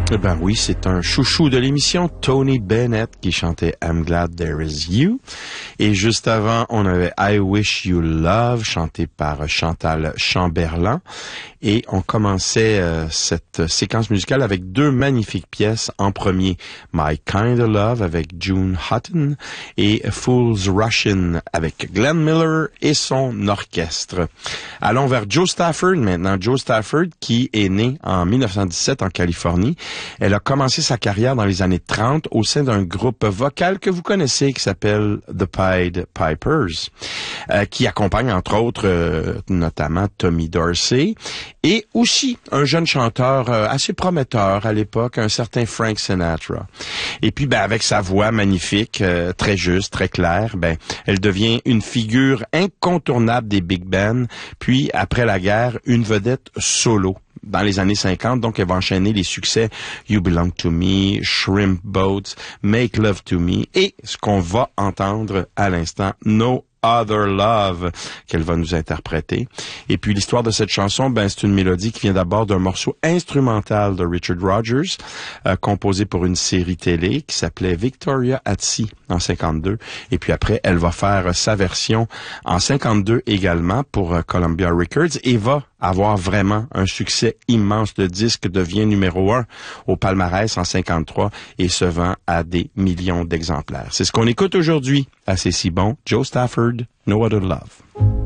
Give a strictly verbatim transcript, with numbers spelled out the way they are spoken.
Eh ben oui, c'est un chouchou de l'émission, Tony Bennett, qui chantait I'm Glad There Is You. Et juste avant, on avait I Wish You Love, chanté par Chantal Chamberlain. Et on commençait euh, cette séquence musicale avec deux magnifiques pièces. En premier, My Kind of Love avec June Hutton et Fool's Russian avec Glenn Miller et son orchestre. Allons vers Jo Stafford maintenant. Jo Stafford, qui est née en mille neuf cent dix-sept en Californie. Elle a commencé sa carrière dans les années trente au sein d'un groupe vocal que vous connaissez qui s'appelle The Pied Pipers, euh, qui accompagne entre autres euh, notamment Tommy Dorsey et aussi un jeune chanteur euh, assez prometteur à l'époque, un certain Frank Sinatra. Et puis ben avec sa voix magnifique, euh, très juste, très claire, ben elle devient une figure incontournable des big bands, puis après la guerre, une vedette solo. Dans les années cinquante, donc elle va enchaîner les succès You Belong to Me, Shrimp Boats, Make Love to Me et ce qu'on va entendre à l'instant, No Other Love, qu'elle va nous interpréter. Et puis l'histoire de cette chanson, ben c'est une mélodie qui vient d'abord d'un morceau instrumental de Richard Rodgers, euh, composé pour une série télé qui s'appelait Victoria at Sea en cinquante-deux. Et puis après, elle va faire sa version en cinquante-deux également pour euh, Columbia Records et va avoir vraiment un succès immense. Le disque devient numéro un au palmarès en cinquante-trois et se vend à des millions d'exemplaires. C'est ce qu'on écoute aujourd'hui à C'est si bon. Jo Stafford, No Other Love.